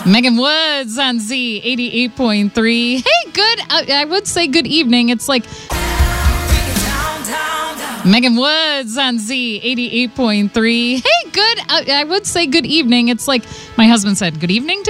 Megan Woods on Z 88.3. Hey, good. I would say good evening. It's like Megan Woods on Z 88.3. Hey, good. I would say good evening. It's like my husband said, good evening to